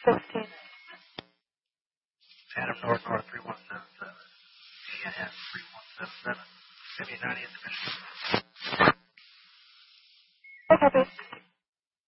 16. Adam North 3177. ANS 3177. Heavy 90 at the mission. I copy.